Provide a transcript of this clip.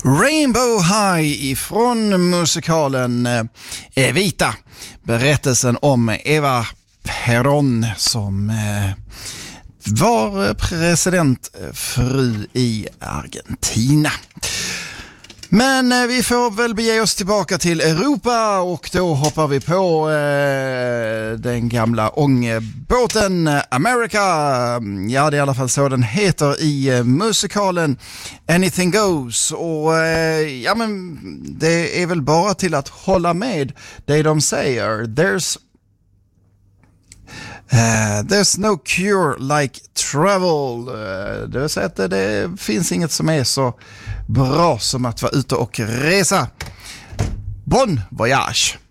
Rainbow High ifrån musikalen Evita. Berättelsen om Eva Perón som var presidentfru i Argentina. Men vi får väl bege oss tillbaka till Europa och då hoppar vi på den gamla ångbåten America. Ja, det är i alla fall så den heter i musikalen Anything Goes. Och ja, men det är väl bara till att hålla med det de säger. There's no cure like travel. Det vill säga att det finns inget som är så bra som att vara ute och resa. Bon voyage!